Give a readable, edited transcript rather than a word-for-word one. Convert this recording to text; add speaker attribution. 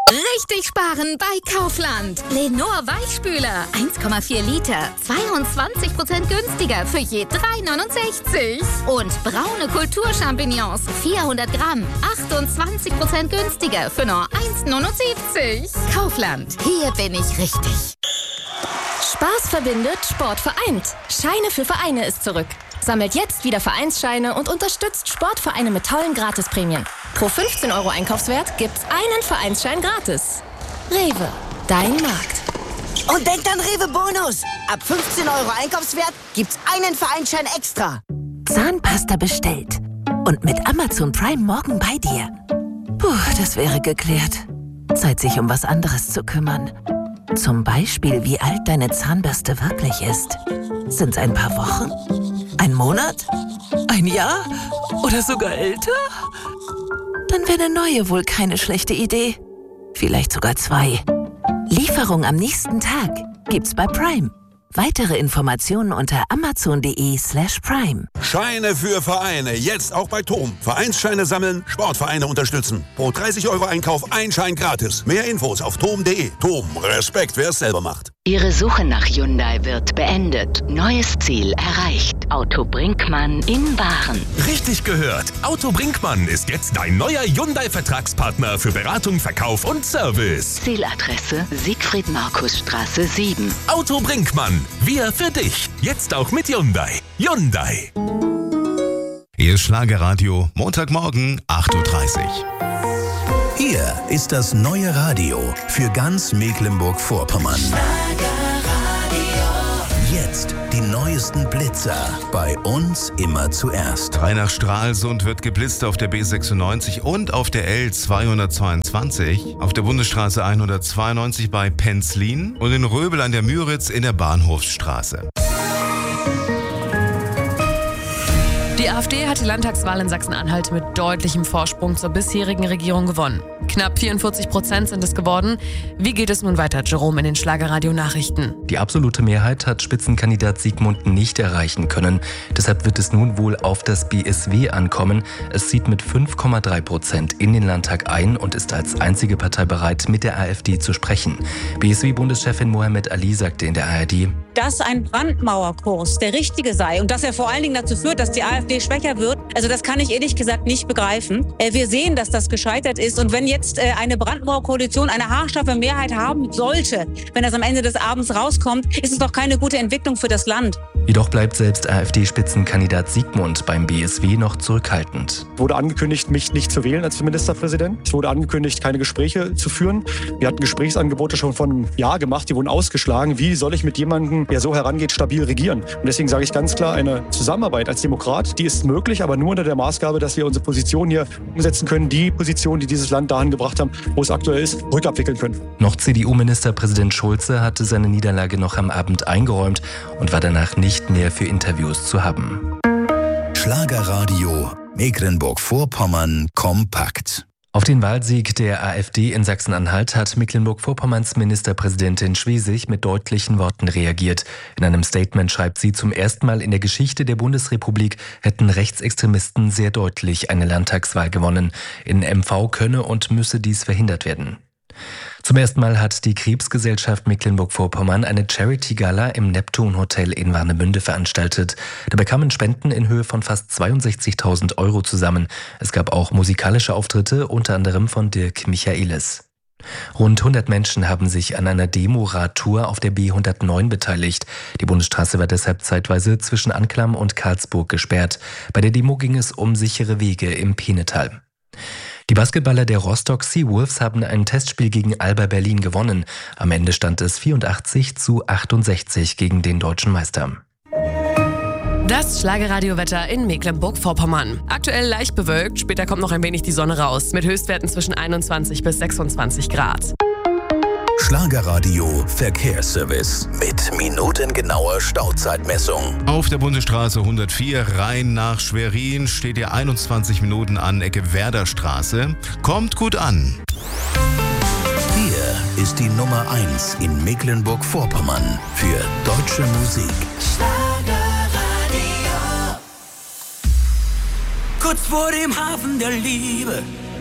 Speaker 1: Richtig sparen bei Kaufland. Lenor Weichspüler, 1,4 Liter, 22% günstiger für je 3,69. Und braune Kulturchampignons, 400 Gramm, 28% günstiger für nur 1,79. Kaufland, hier bin ich richtig.
Speaker 2: Spaß verbindet, Sport vereint. Scheine für Vereine ist zurück. Sammelt jetzt wieder Vereinsscheine und unterstützt Sportvereine mit tollen Gratisprämien. Pro 15 € Einkaufswert gibt's einen Vereinsschein gratis. Rewe, dein Markt.
Speaker 3: Und denkt an Rewe Bonus. Ab 15 € Einkaufswert gibt's einen Vereinsschein extra.
Speaker 4: Zahnpasta bestellt. Und mit Amazon Prime morgen bei dir. Puh, das wäre geklärt. Zeit, sich um was anderes zu kümmern. Zum Beispiel, wie alt deine Zahnbürste wirklich ist. Sind's ein paar Wochen? Ein Monat? Ein Jahr? Oder sogar älter? Dann wäre eine neue wohl keine schlechte Idee. Vielleicht sogar 2. Lieferung am nächsten Tag gibt's bei Prime. Weitere Informationen unter amazon.de/prime.
Speaker 5: Scheine für Vereine, jetzt auch bei TOM. Vereinsscheine sammeln, Sportvereine unterstützen. Pro 30 € Einkauf ein Schein gratis. Mehr Infos auf tom.de. TOM, Respekt, wer es selber macht.
Speaker 6: Ihre Suche nach Hyundai wird beendet. Neues Ziel erreicht. Auto Brinkmann in Waren.
Speaker 7: Richtig gehört. Auto Brinkmann ist jetzt dein neuer Hyundai-Vertragspartner für Beratung, Verkauf und Service.
Speaker 6: Zieladresse Siegfried-Markus-Straße 7.
Speaker 7: Auto Brinkmann. Wir für dich. Jetzt auch mit Hyundai. Hyundai.
Speaker 8: Hier ist Schlagerradio, Montagmorgen, 8:30 Uhr.
Speaker 9: Hier ist das neue Radio für ganz Mecklenburg-Vorpommern. Jetzt die neuesten Blitzer. Bei uns immer zuerst.
Speaker 8: 3 nach Stralsund wird geblitzt auf der B96 und auf der L222, auf der Bundesstraße 192 bei Penzlin und in Röbel an der Müritz in der Bahnhofsstraße.
Speaker 10: Die AfD hat die Landtagswahl in Sachsen-Anhalt mit deutlichem Vorsprung zur bisherigen Regierung gewonnen. Knapp 44% sind es geworden. Wie geht es nun weiter, Jerome, in den Schlagerradio-Nachrichten?
Speaker 11: Die absolute Mehrheit hat Spitzenkandidat Siegmund nicht erreichen können. Deshalb wird es nun wohl auf das BSW ankommen. Es zieht mit 5,3% in den Landtag ein und ist als einzige Partei bereit, mit der AfD zu sprechen. BSW-Bundeschefin Mohammed Ali sagte in der ARD:
Speaker 12: Dass ein Brandmauerkurs der richtige sei und dass er vor allen Dingen dazu führt, dass die AfD schwächer wird, also das kann ich ehrlich gesagt nicht begreifen. Wir sehen, dass das gescheitert ist, und wenn jetzt eine Brandmauerkoalition eine haarscharfe Mehrheit haben sollte, wenn das am Ende des Abends rauskommt, ist es doch keine gute Entwicklung für das Land.
Speaker 11: Jedoch bleibt selbst AfD-Spitzenkandidat Siegmund beim BSW noch zurückhaltend.
Speaker 13: Es wurde angekündigt, mich nicht zu wählen als Ministerpräsident. Es wurde angekündigt, keine Gespräche zu führen. Wir hatten Gesprächsangebote schon vor einem Jahr gemacht, die wurden ausgeschlagen. Wie soll ich mit jemandem, der so herangeht, stabil regieren? Und deswegen sage ich ganz klar, eine Zusammenarbeit als Demokrat, die ist möglich, aber nur unter der Maßgabe, dass wir unsere Position hier umsetzen können, die Position, die dieses Land dahin gebracht haben, wo es aktuell ist, rückabwickeln können.
Speaker 11: Noch CDU-Ministerpräsident Schulze hatte seine Niederlage noch am Abend eingeräumt und war danach nicht mehr für Interviews zu haben.
Speaker 9: Schlagerradio Mecklenburg-Vorpommern kompakt.
Speaker 11: Auf den Wahlsieg der AfD in Sachsen-Anhalt hat Mecklenburg-Vorpommerns Ministerpräsidentin Schwesig mit deutlichen Worten reagiert. In einem Statement schreibt sie: Zum ersten Mal in der Geschichte der Bundesrepublik hätten Rechtsextremisten sehr deutlich eine Landtagswahl gewonnen. In MV könne und müsse dies verhindert werden. Zum ersten Mal hat die Krebsgesellschaft Mecklenburg-Vorpommern eine Charity-Gala im Neptun Hotel in Warnemünde veranstaltet. Dabei kamen Spenden in Höhe von fast 62.000 € zusammen. Es gab auch musikalische Auftritte, unter anderem von Dirk Michaelis. Rund 100 Menschen haben sich an einer Demo-Radtour auf der B109 beteiligt. Die Bundesstraße war deshalb zeitweise zwischen Anklam und Karlsburg gesperrt. Bei der Demo ging es um sichere Wege im Peenetal. Die Basketballer der Rostock Seawolves haben ein Testspiel gegen Alba Berlin gewonnen. Am Ende stand es 84:68 gegen den deutschen Meister.
Speaker 10: Das Schlagerradio-Wetter in Mecklenburg-Vorpommern. Aktuell leicht bewölkt, später kommt noch ein wenig die Sonne raus, mit Höchstwerten zwischen 21 bis 26 Grad.
Speaker 9: Schlagerradio Verkehrsservice mit minutengenauer Stauzeitmessung.
Speaker 8: Auf der Bundesstraße 104 Rhein nach Schwerin steht ihr 21 Minuten an Ecke Werderstraße. Kommt gut an.
Speaker 9: Hier ist die Nummer 1 in Mecklenburg-Vorpommern für deutsche Musik.
Speaker 14: Kurz vor dem Hafen der Liebe